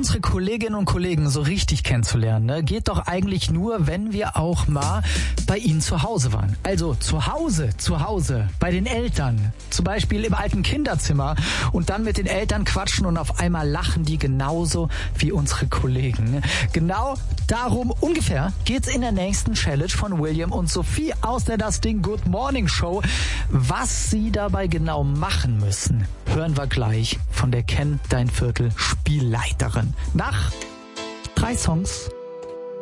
Unsere Kolleginnen und Kollegen so richtig kennenzulernen, ne, geht doch eigentlich nur, wenn wir auch mal bei ihnen zu Hause waren. Also zu Hause, bei den Eltern. Zum Beispiel im alten Kinderzimmer und dann mit den Eltern quatschen und auf einmal lachen die genauso wie unsere Kollegen. Genau darum ungefähr geht's in der nächsten Challenge von William und Sophie aus der Das Ding Good Morning Show. Was sie dabei genau machen müssen, hören wir gleich von der Kenn Dein Viertel Spielleiterin. Nach 3 Songs.